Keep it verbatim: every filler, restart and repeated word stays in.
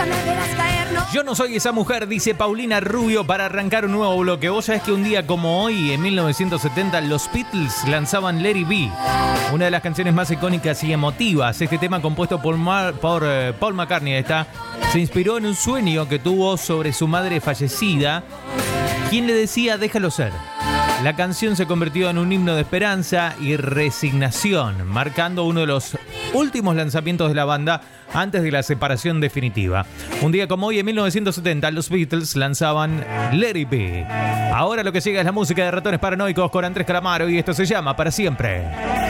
Yo no soy esa mujer, dice Paulina Rubio, para arrancar un nuevo bloque. Vos sabés que un día como hoy, en mil novecientos setenta, los Beatles lanzaban Let It Be, una de las canciones más icónicas y emotivas. Este tema, compuesto por, Mar- por uh, Paul McCartney, está, se inspiró en un sueño que tuvo sobre su madre fallecida, quien le decía déjalo ser. La canción se convirtió en un himno de esperanza y resignación, marcando uno de los últimos lanzamientos de la banda antes de la separación definitiva. Un día como hoy, en mil novecientos setenta, los Beatles lanzaban Let It Be. Ahora lo que llega es la música de Ratones Paranoicos con Andrés Calamaro y esto se llama Para Siempre.